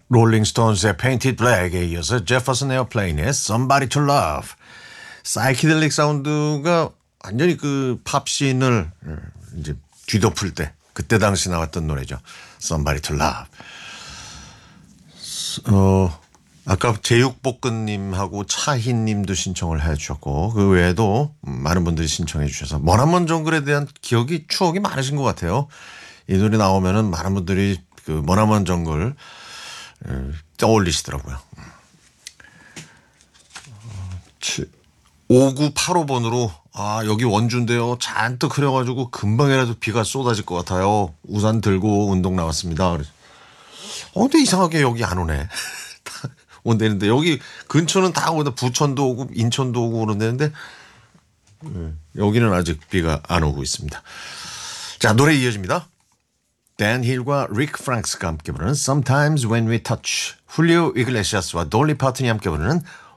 롤링스톤스의 Painted Black에 이어서 제퍼슨 에어플레인의 Somebody to Love. 사이키델릭 사운드가 완전히 그 팝씬을 이제 뒤덮을 때 그때 당시 나왔던 노래죠. Somebody to Love. 아까 제육볶음님하고 차희님도 신청을 해주셨고 그 외에도 많은 분들이 신청해 주셔서 머나먼 정글에 대한 추억이 많으신 것 같아요. 이 노래 나오면은 많은 분들이 그 머나먼 정글 떠올리시더라고요. 5985번으로 여기 원주인데요. 잔뜩 흐려가지고 금방이라도 비가 쏟아질 것 같아요. 우산 들고 운동 나왔습니다. 근데 이상하게 여기 안 오네. 온대는데 여기 근처는 다 오는데 부천도 오고 인천도 오고 그런다는데 여기는 아직 비가 안 오고 있습니다. 자, 노래 이어집니다. 댄 힐과 릭 프랑스가 함께 부르는 Sometimes When We Touch, 훌리오 이글레시아스와 돌리 파튼이 함께 부르는